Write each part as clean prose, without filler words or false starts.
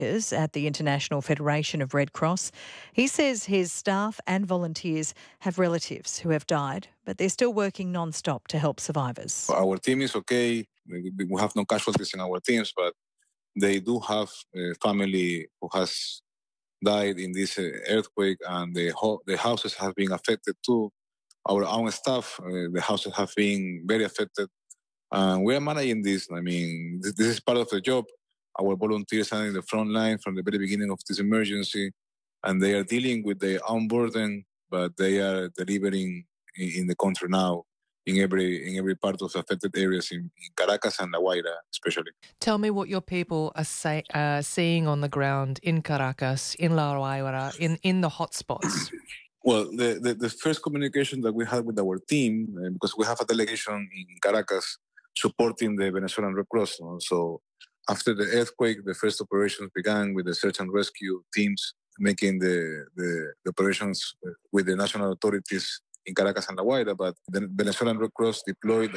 is at the International Federation of Red Cross. He says his staff and volunteers have relatives who have died, but they're still working non-stop to help survivors. Our team is okay. We have no casualties in our teams, but they do have a family who has died in this earthquake, and the houses have been affected too. Our own staff, the houses have been very affected. We are managing this. I mean, this is part of the job. Our volunteers are in the front line from the very beginning of this emergency, and they are dealing with their own burden, but they are delivering in the country now, in every part of the affected areas in Caracas and La Guaira especially. Tell me what your people are seeing on the ground in Caracas, in La Guaira, in the hotspots. Well, the first communication that we had with our team, because we have a delegation in Caracas supporting the Venezuelan Red Cross. So after the earthquake, the first operations began with the search and rescue teams making the operations with the national authorities in Caracas and La Guaira, but the Venezuelan Red Cross deployed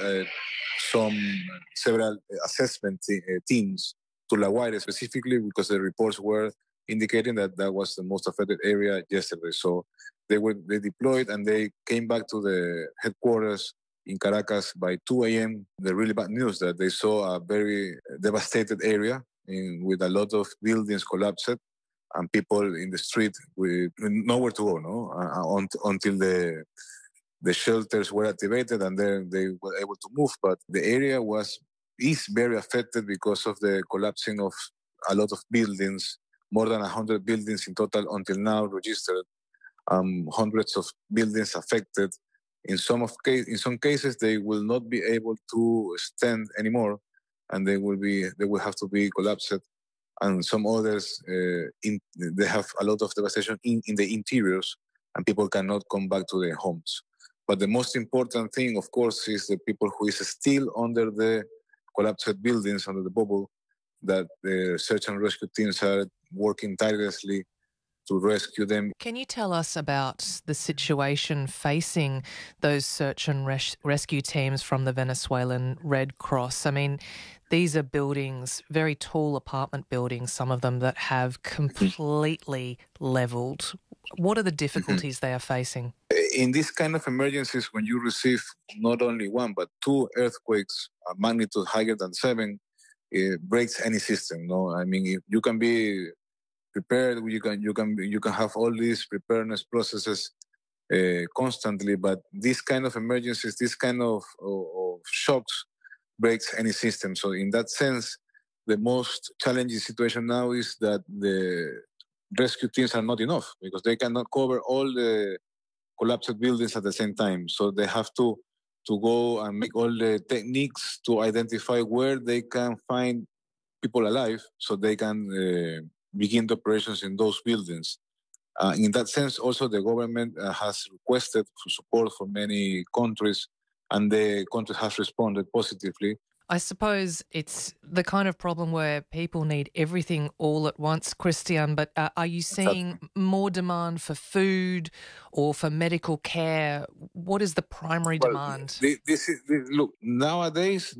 several assessment teams to La Guaira specifically because the reports were indicating that was the most affected area yesterday. So they deployed and they came back to the headquarters in Caracas by 2 a.m. The really bad news that they saw a very devastated area with a lot of buildings collapsed and people in the street with nowhere to go, until the shelters were activated and then they were able to move. But the area is very affected because of the collapsing of a lot of buildings, more than 100 buildings in total until now registered, hundreds of buildings affected. In some cases, they will not be able to stand anymore, and they will have to be collapsed. And some others, they have a lot of devastation in the interiors, and people cannot come back to their homes. But the most important thing, of course, is the people who is still under the collapsed buildings, under the bubble, that the search and rescue teams are working tirelessly to rescue them. Can you tell us about the situation facing those search and rescue teams from the Venezuelan Red Cross? I mean, these are buildings, very tall apartment buildings, some of them that have completely levelled. What are the difficulties they are facing? In this kind of emergencies, when you receive not only one, but two earthquakes, a magnitude higher than 7, it breaks any system. No, I mean, you can be prepared. You can have all these preparedness processes constantly, but this kind of emergencies, this kind of shocks, breaks any system. So in that sense, the most challenging situation now is that the rescue teams are not enough because they cannot cover all the collapsed buildings at the same time. So they have to go and make all the techniques to identify where they can find people alive so they can begin the operations in those buildings. In that sense, also the government has requested for support from many countries, and the country has responded positively. I suppose it's the kind of problem where people need everything all at once, Christian, but are you seeing more demand for food or for medical care? What is the primary demand? Look, nowadays,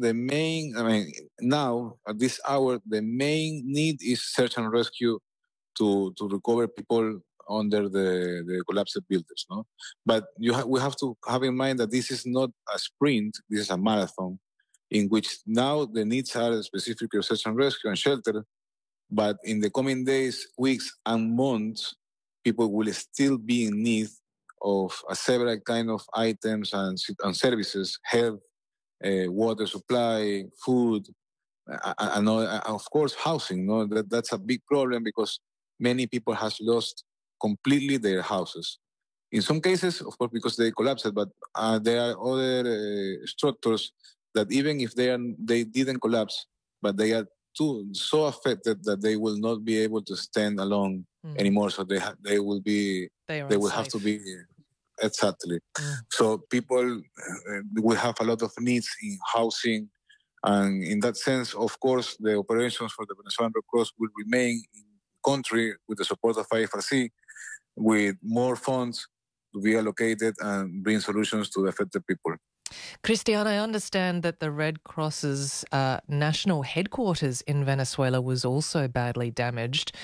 now at this hour, the main need is search and rescue to recover people under the collapsed buildings. No? But we have to have in mind that this is not a sprint, this is a marathon, in which now the needs are specifically search and rescue and shelter, but in the coming days, weeks, and months, people will still be in need of several kind of items and services, health, water supply, food, and of course housing. No, that's a big problem because many people have lost completely their houses. In some cases, of course, because they collapsed, but there are other structures that even if they didn't collapse, but they are so affected that they will not be able to stand alone anymore. So they will have to be exactly. So people will have a lot of needs in housing, and in that sense, of course, the operations for the Venezuelan Red Cross will remain in country with the support of IFRC, with more funds to be allocated and bring solutions to the affected people. Christiane, I understand that the Red Cross's national headquarters in Venezuela was also badly damaged.